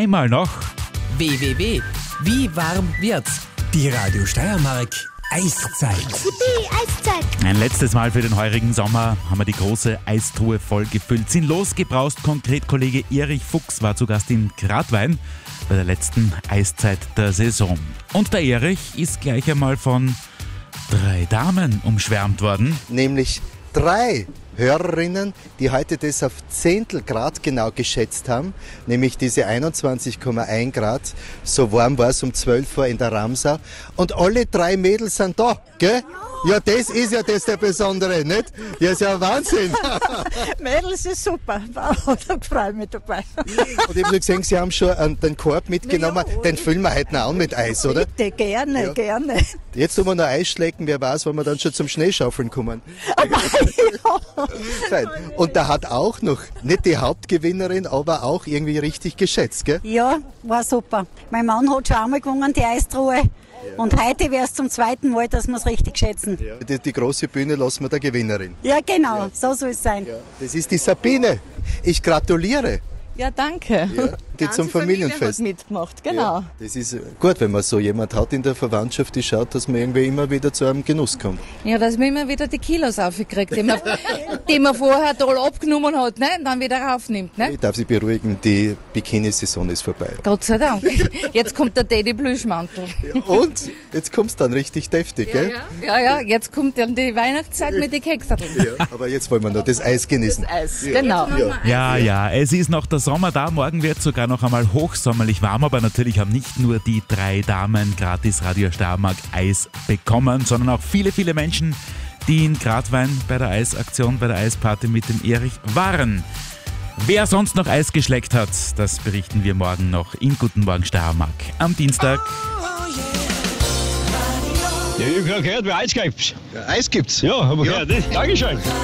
einmal noch www. Wie warm wird's? Die Radio Steiermark Eiszeit. Yippie, Eiszeit. ein letztes Mal für den heurigen Sommer. Haben wir die große Eistruhe voll gefüllt. Sind losgebraust. Konkret Kollege Erich Fuchs war zu Gast in Gradwein bei der letzten Eiszeit der Saison. Und der Erich ist gleich einmal von 3 Damen umschwärmt worden. Nämlich 3 Hörerinnen, die heute das auf Zehntelgrad genau geschätzt haben, nämlich diese 21,1 Grad. So warm war es um 12 Uhr in der Ramsau. Und alle 3 Mädels sind da, gell? Ja, das ist ja das der Besondere, nicht? Ja, ist ja ein Wahnsinn. Mädels ist super, da freue ich mich dabei. Und ich habe gesehen, Sie haben schon den Korb mitgenommen. Den füllen wir heute noch an mit Eis, oder? Bitte, gerne, gerne. Jetzt tun wir noch Eis schlecken, wer weiß, wann wir dann schon zum Schneeschaufeln kommen. Fein. Und da hat auch noch, nicht die Hauptgewinnerin, aber auch irgendwie richtig geschätzt, gell? Ja, war super. Mein Mann hat schon einmal gewonnen, die Eistruhe. Und heute wäre es zum 2. Mal, dass wir es richtig schätzen. Ja. Die große Bühne lassen wir der Gewinnerin. Ja, genau, so soll es sein. Ja. Das ist die Sabine. Ich gratuliere. Ja, danke. Ja, die zum Familienfest. Hat mitgemacht, genau. Ja, das ist gut, wenn man so jemand hat in der Verwandtschaft, die schaut, dass man irgendwie immer wieder zu einem Genuss kommt. Ja, dass man immer wieder die Kilos aufkriegt, die man vorher toll abgenommen hat, ne? Und dann wieder raufnimmt. Ne? Ich darf Sie beruhigen, die Bikini-Saison ist vorbei. Gott sei Dank. Jetzt kommt der Teddy-Plüschmantel. Ja, und jetzt kommt's dann richtig deftig, gell? Ja, jetzt kommt dann die Weihnachtszeit mit den Keksen. Ja, aber jetzt wollen wir noch das Eis genießen. Eis, genau. Ja, es ist noch der Sommer da. Morgen wird sogar noch einmal hochsommerlich warm, aber natürlich haben nicht nur die 3 Damen gratis Radio Steiermark Eis bekommen, sondern auch viele, viele Menschen, die in Gradwein bei der Eisaktion, bei der Eisparty mit dem Erich waren. Wer sonst noch Eis geschleckt hat, das berichten wir morgen noch in Guten Morgen Steiermark am Dienstag. Ja, ich habe gehört, wie Eis gibt's. Ja, Eis gibt's. Ja, habe ich gehört. Dankeschön.